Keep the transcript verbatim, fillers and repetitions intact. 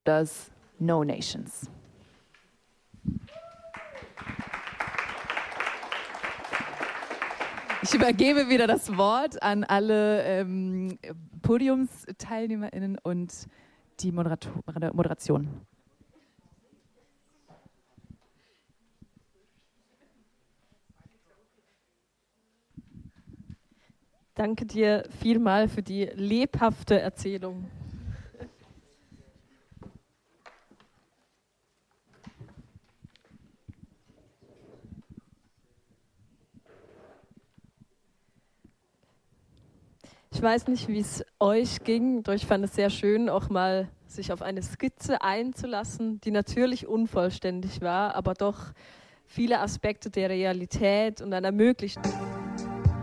does No Nations. Ich übergebe wieder das Wort an alle ähm, PodiumsteilnehmerInnen und die Moderator Moderation. Danke dir vielmal für die lebhafte Erzählung. Ich weiß nicht, wie es euch ging, doch ich fand es sehr schön, auch mal sich auf eine Skizze einzulassen, die natürlich unvollständig war, aber doch viele Aspekte der Realität und einer möglichen